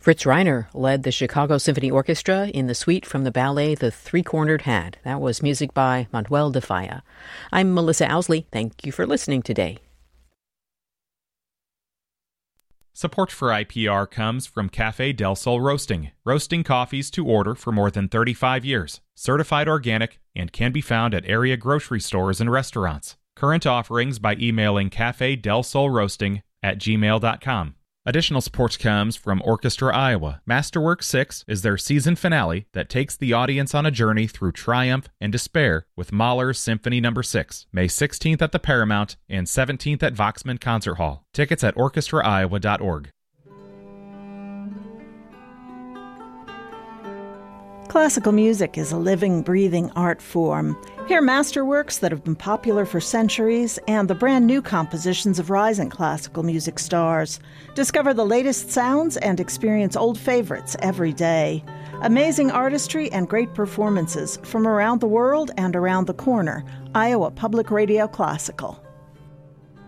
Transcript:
Fritz Reiner led the Chicago Symphony Orchestra in the suite from the ballet The Three-Cornered Hat. That was music by Manuel de Falla. I'm Melissa Owsley. Thank you for listening today. Support for IPR comes from Café Del Sol Roasting. Roasting coffees to order for more than 35 years. Certified organic and can be found at area grocery stores and restaurants. Current offerings by emailing cafedelsolroasting@gmail.com. Additional support comes from Orchestra Iowa. Masterworks 6 is their season finale that takes the audience on a journey through triumph and despair with Mahler's Symphony No. 6, May 16th at the Paramount and 17th at Voxman Concert Hall. Tickets at orchestraiowa.org. Classical music is a living, breathing art form. Hear masterworks that have been popular for centuries and the brand new compositions of rising classical music stars. Discover the latest sounds and experience old favorites every day. Amazing artistry and great performances from around the world and around the corner. Iowa Public Radio Classical.